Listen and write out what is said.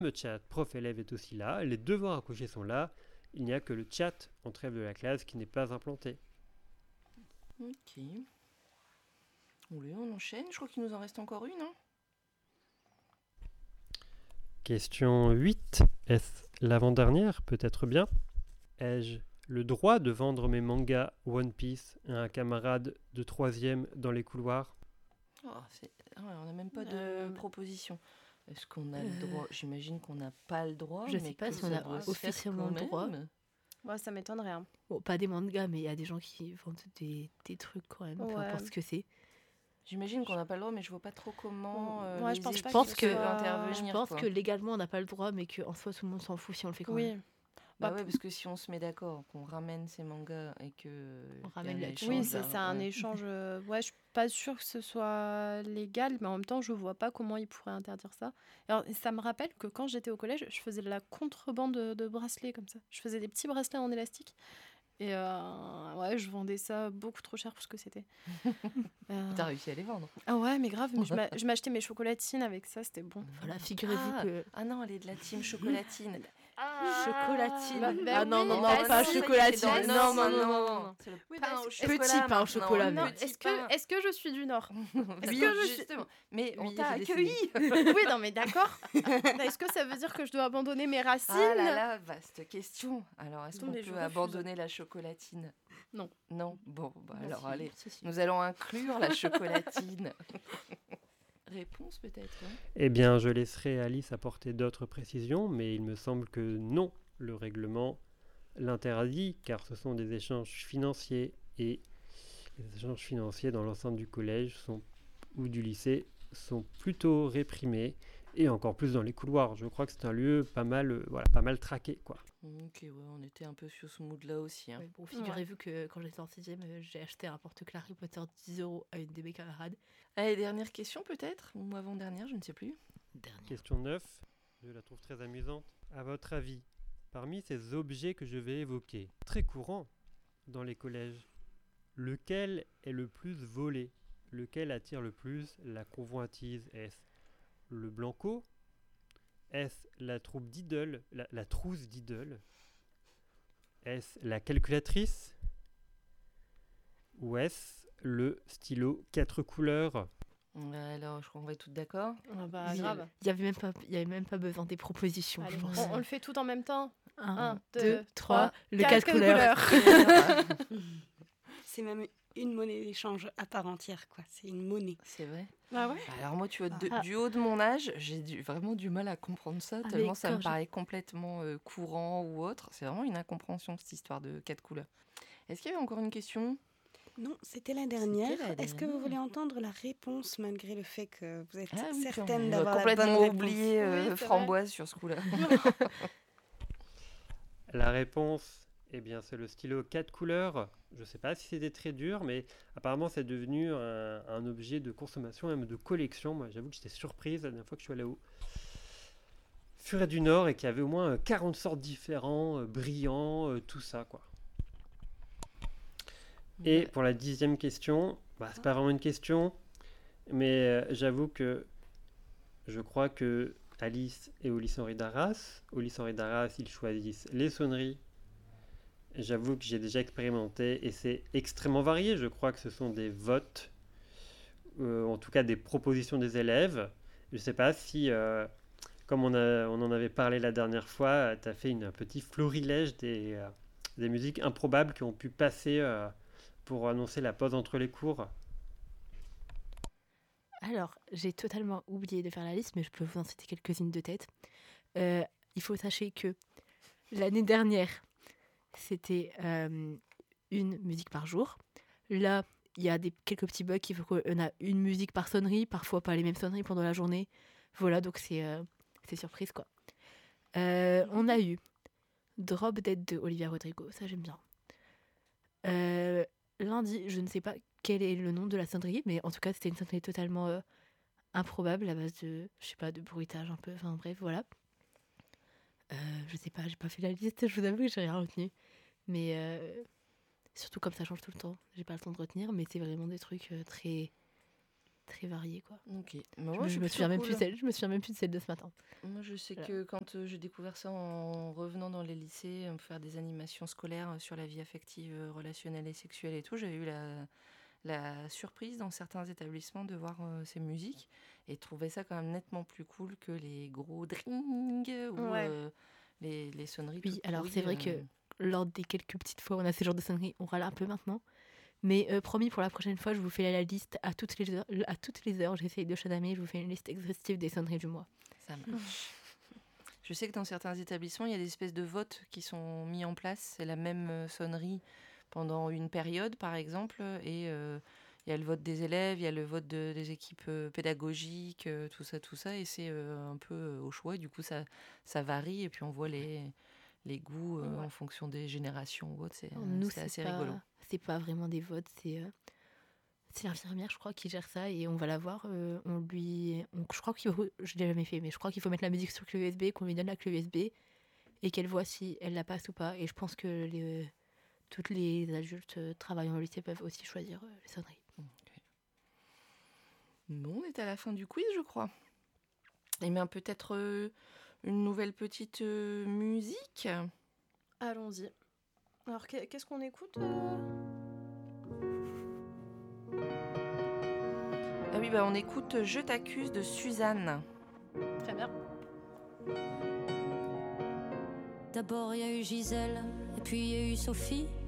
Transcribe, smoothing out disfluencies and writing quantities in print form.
Le chat prof-élève est aussi là, les devoirs à coucher sont là, il n'y a que le chat en trêve de la classe qui n'est pas implanté. Ok. On enchaîne, je crois qu'il nous en reste encore une. Hein. Question 8. Est-ce l'avant-dernière? Peut-être bien. Ai-je le droit de vendre mes mangas One Piece à un camarade de 3e dans les couloirs? On n'a même pas de proposition. Est-ce qu'on a le droit? J'imagine qu'on n'a pas le droit. Je sais pas si on a officiellement le droit. Ouais, ça m'étonnerait. Hein. Bon, pas des mangas, mais il y a des gens qui vendent des trucs quand même, peu importe ce que c'est. J'imagine qu'on n'a pas le droit, mais je vois pas trop comment. Je pense Je pense que légalement on n'a pas le droit, mais qu'en soi tout le monde s'en fout si on le fait quand même. Ouais, parce que si on se met d'accord, qu'on ramène ces mangas et que on ramène l'échange. Oui, c'est un échange. Ouais, je suis pas sûre que ce soit légal, mais en même temps, je vois pas comment ils pourraient interdire ça. Alors, ça me rappelle que quand j'étais au collège, je faisais de la contrebande de bracelets comme ça. Je faisais des petits bracelets en élastique. Et ouais, je vendais ça beaucoup trop cher pour ce que c'était. T'as réussi à les vendre. Ah ouais, mais grave, je m'achetais mes chocolatines avec ça, c'était bon. Voilà, figurez-vous que... Ah non, elle est de la team chocolatine. Chocolatine. Non, pas chocolatine. Non. C'est le petit pain au chocolat. Est-ce que je suis du Nord? Oui, justement. Mais on t'a accueilli. Oui, non, mais d'accord. Est-ce que ça veut dire que je dois abandonner mes racines? Ah là là, vaste question. Alors, est-ce qu'on peut abandonner la chocolatine? Non. Bon, alors allez, nous allons inclure la chocolatine. Réponse peut-être. Hein. Eh bien, je laisserai Alice apporter d'autres précisions, mais il me semble que non, le règlement l'interdit, car ce sont des échanges financiers, et les échanges financiers dans l'enceinte du collège ou du lycée sont plutôt réprimés, et encore plus dans les couloirs. Je crois que c'est un lieu pas mal traqué, quoi. Ok, ouais, on était un peu sur ce mood-là aussi. Hein. Ouais, bon, figurez-vous que quand j'étais en 6e, j'ai acheté un porte-clés Harry Potter 10 € à une de mes camarades. Allez, dernière question peut-être? Ou avant-dernière, je ne sais plus. Question 9, je la trouve très amusante. À votre avis, parmi ces objets que je vais évoquer, très courants dans les collèges, lequel est le plus volé? Lequel attire le plus la convoitise? Est-ce le Blanco? Est-ce la troupe d'Idole, la trousse d'Idole? Est-ce la calculatrice? Ou est-ce le stylo 4 couleurs? Alors, je crois qu'on va être toutes d'accord. Grave. Il y avait même pas besoin des propositions. Allez, on le fait tout en même temps. 1, 2, 3, le 4 couleurs. C'est même une monnaie d'échange à part entière, quoi. C'est une monnaie. C'est vrai. Ah ouais. Alors moi, tu vois, du haut de mon âge, j'ai vraiment du mal à comprendre ça, tellement ça me paraît complètement courant ou autre. C'est vraiment une incompréhension, cette histoire de 4 couleurs. Est-ce qu'il y avait encore une question? Non, c'était la dernière. Est-ce que vous voulez entendre la réponse, malgré le fait que vous êtes certaine d'avoir la bonne réponse? Complètement oublié Framboise sur ce coup-là. La réponse, eh bien, c'est le stylo 4 couleurs. Je ne sais pas si c'était très dur, mais apparemment, c'est devenu un objet de consommation, même de collection. Moi, j'avoue que j'étais surprise la dernière fois que je suis allé au Furet du Nord et qu'il y avait au moins 40 sortes différents, brillants, tout ça, quoi. Et pour la 10e question, c'est pas vraiment une question, mais j'avoue que je crois que Alice est au lycée Henri d'Arras. Au lycée Henri d'Arras, ils choisissent les sonneries. J'avoue que j'ai déjà expérimenté et c'est extrêmement varié. Je crois que ce sont des votes, en tout cas des propositions des élèves. Je ne sais pas si, comme on en avait parlé la dernière fois, tu as fait un petit florilège des musiques improbables qui ont pu passer pour annoncer la pause entre les cours. Alors, j'ai totalement oublié de faire la liste, mais je peux vous en citer quelques-unes de tête. Il faut sachez que l'année dernière, c'était une musique par jour. Là, il y a quelques petits bugs qui font qu'on a une musique par sonnerie, parfois pas les mêmes sonneries pendant la journée. Voilà, donc c'est surprise, quoi. On a eu Drop Dead de Olivia Rodrigo, ça j'aime bien. Lundi, je ne sais pas quel est le nom de la sonnerie, mais en tout cas, c'était une sonnerie totalement improbable à base de, je sais pas, de bruitage un peu, enfin bref, voilà. Je sais pas, j'ai pas fait la liste, je vous avoue que j'ai rien retenu. Mais surtout comme ça change tout le temps, j'ai pas le temps de retenir, mais c'est vraiment des trucs très, très varié, quoi. Ok. Je me souviens même plus de celle de ce matin. Moi, je sais que quand j'ai découvert ça en revenant dans les lycées, faire des animations scolaires sur la vie affective, relationnelle et sexuelle et tout, j'avais eu la surprise dans certains établissements de voir ces musiques et trouver ça quand même nettement plus cool que les gros dring ou les sonneries. Oui, alors c'est vrai que lors des quelques petites fois où on a ce genre de sonneries, on râle un peu maintenant. Mais promis, pour la prochaine fois, je vous fais la liste à toutes les heures. J'essaye de chadamer, je vous fais une liste exhaustive des sonneries du mois. Ça marche. Je sais que dans certains établissements, il y a des espèces de votes qui sont mis en place. C'est la même sonnerie pendant une période, par exemple. Et il y a le vote des élèves, il y a le vote des équipes pédagogiques, tout ça. Et c'est un peu au choix. Du coup, ça varie. Et puis, on voit les goûts en fonction des générations ou autre. C'est assez rigolo. C'est pas vraiment des votes, c'est l'infirmière, je crois, qui gère ça et on va la voir. Je crois je l'ai jamais fait, mais je crois qu'il faut mettre la musique sur clé USB, qu'on lui donne la clé USB et qu'elle voit si elle la passe ou pas. Et je pense que toutes les adultes travaillant au lycée peuvent aussi choisir les sonneries. Okay. Bon, on est à la fin du quiz, je crois. Et bien peut-être une nouvelle petite musique. Allons-y. Alors, qu'est-ce qu'on écoute Ah oui, on écoute Je t'accuse de Suzanne. Très bien. D'abord, il y a eu Gisèle, et puis il y a eu Sophie.